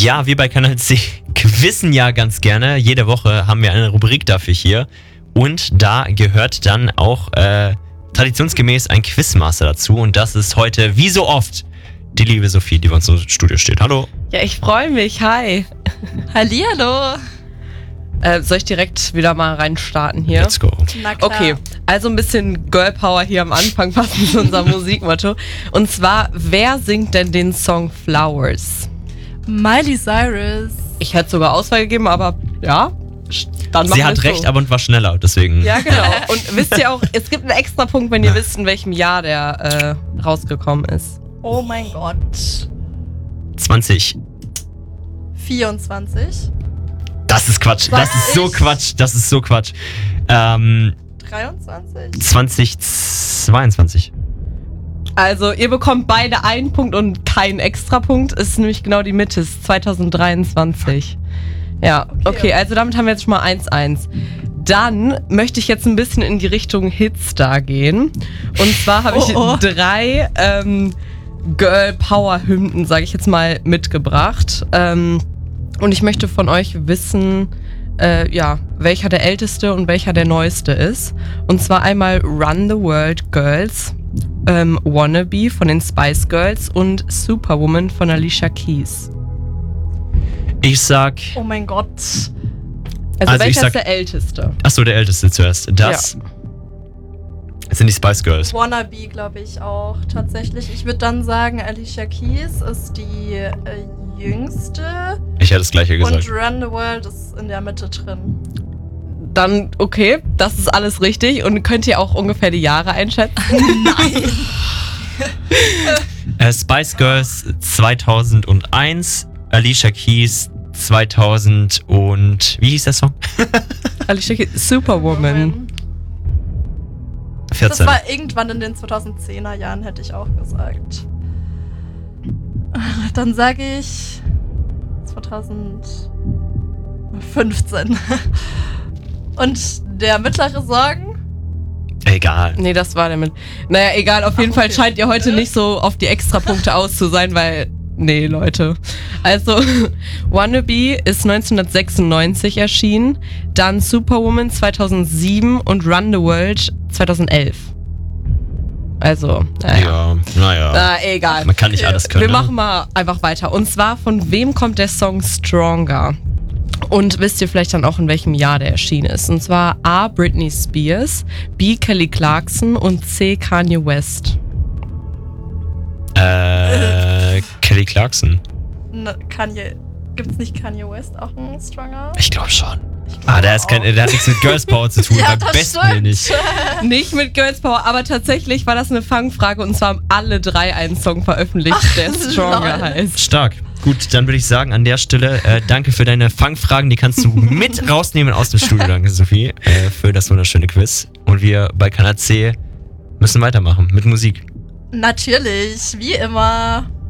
Ja, wir bei Kanal C quizzen ja ganz gerne. Jede Woche haben wir eine Rubrik dafür hier. Und da gehört dann auch traditionsgemäß ein Quizmaster dazu. Und das ist heute, wie so oft, die liebe Sophie, die bei uns im Studio steht. Hallo. Ja, ich freue mich. Hi. Hallihallo. Soll ich direkt wieder mal reinstarten hier? Let's go. Na klar. Okay, also ein bisschen Girl Power hier am Anfang, passend zu unserem Musikmotto. Und zwar, wer singt denn den Song Flowers? Miley Cyrus. Ich hätte sogar Auswahl gegeben, aber ja, dann machen Sie wir hat es recht, so. aber und war schneller, deswegen. Ja, genau. Und wisst ihr auch, es gibt einen extra Punkt, wenn ihr wisst, in welchem Jahr der rausgekommen ist. Oh mein Gott. 20. 24. Das ist Quatsch. Das ist so Quatsch. Das ist so Quatsch. 23. 2022. Also, ihr bekommt beide einen Punkt und keinen Extrapunkt. Es ist nämlich genau die Mitte, es ist 2023. Ja, okay, also damit haben wir jetzt schon mal 1-1. Dann möchte ich jetzt ein bisschen in die Richtung Hitstar gehen. Und zwar habe ich 3 Girl Power Hymnen, sage ich jetzt mal, mitgebracht. Und ich möchte von euch wissen, welcher der älteste und welcher der neueste ist. Und zwar einmal Run the World Girls, Wannabe von den Spice Girls und Superwoman von Alicia Keys. Ich sag. Oh mein Gott. Also ich welcher sag- ist der älteste? Achso, der älteste zuerst. Das sind die Spice Girls. Wannabe, glaube ich auch tatsächlich. Ich würde dann sagen, Alicia Keys ist die jüngste. Ich hätte das gleiche gesagt. Und Run the World ist in der Mitte drin. Dann, okay, das ist alles richtig. Und könnt ihr auch ungefähr die Jahre einschätzen? Nein. Spice Girls 2001, Alicia Keys 2000 und... Wie hieß der Song? Alicia Keys, Superwoman. 14. Das war irgendwann in den 2010er Jahren, hätte ich auch gesagt. Dann sage ich 2015. Und der mittlere Song? Egal. Nee, das war der mit. Naja, egal, auf jeden Fall scheint ihr heute nicht so auf die Extrapunkte aus zu sein, weil. Nee, Leute. Also, Wannabe ist 1996 erschienen, dann Superwoman 2007 und Run the World 2011. Also, naja. Naja. Egal. Man kann nicht alles können. Wir ne? machen mal einfach weiter. Und zwar, von wem kommt der Song Stronger? Und wisst ihr vielleicht dann auch, in welchem Jahr der erschienen ist? Und zwar A. Britney Spears, B. Kelly Clarkson und C. Kanye West. Kelly Clarkson. Kanye. Gibt's nicht Kanye West auch einen Stronger? Ich glaube schon. Der hat nichts mit Girls Power zu tun. Ja, beim das besten Willen nicht. Nicht mit Girls Power, aber tatsächlich war das eine Fangfrage und zwar haben alle 3 einen Song veröffentlicht, der Stronger heißt. Stark. Gut, dann würde ich sagen, an der Stelle danke für deine Fangfragen. Die kannst du mit rausnehmen aus dem Studio. Danke, Sophie, für das wunderschöne Quiz. Und wir bei Kanal C müssen weitermachen mit Musik. Natürlich, wie immer.